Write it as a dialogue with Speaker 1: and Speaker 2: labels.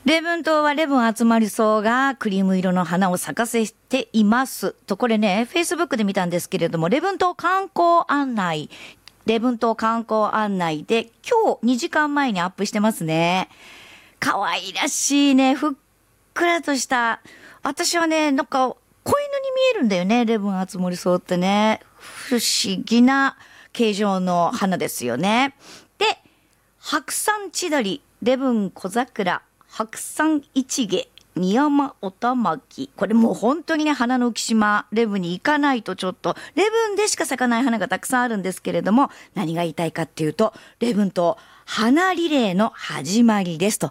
Speaker 1: 礼文島は礼文集まり草がクリーム色の花を咲かせていますと、これね Facebook で見たんですけれども、礼文島観光案内、礼文島観光案内で今日2時間前にアップしてますね。可愛らしいね、ふっくらとした、私はねなんか子犬に見えるんだよね、礼文集まり草ってね。不思議な形状の花ですよね。で、白山千鳥、礼文小桜、白山一毛、二山おたまき。これもう本当にね、花の浮島、礼文に行かないとちょっと、礼文でしか咲かない花がたくさんあるんですけれども、何が言いたいかっていうと、礼文島花リレーの始まりですと